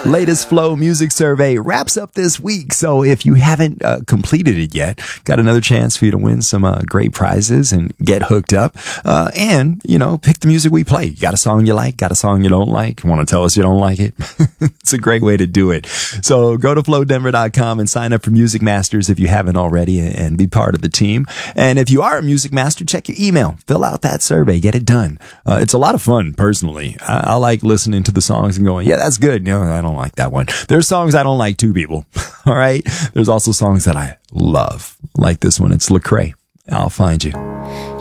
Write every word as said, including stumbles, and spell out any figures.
latest Flow Music Survey wraps up this week. So if you haven't uh, completed it yet, got another chance for you to win some uh, great prizes and get hooked up. Uh, and, you know, pick the music we play. You got a song you like, got a song you don't like, want to tell us you don't like it? It's a great way to do it. So go to flow denver dot com and sign up for Music Masters if you haven't already and be part of the team. And if you are a Music Master, check your email, fill out that survey, get it done. Uh, it's a lot of fun, personally. I, I like listening to the songs and going, yeah, that's good. No, I don't like that one. There's songs I don't like too, people. All right. There's also songs that I love, like this one. It's Lecrae. I'll Find You.